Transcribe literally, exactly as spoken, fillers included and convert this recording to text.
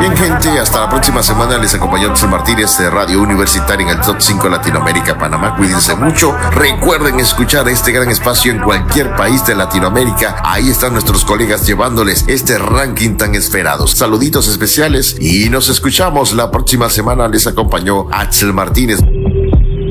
Bien, gente, hasta la próxima semana. Les acompañó Axel Martínez de Radio Universitaria en el Top cinco Latinoamérica, Panamá. Cuídense mucho. Recuerden escuchar este gran espacio en cualquier país de Latinoamérica. Ahí están nuestros colegas llevándoles este ranking tan esperado. Saluditos especiales y nos escuchamos la próxima semana. Les acompañó Axel Martínez.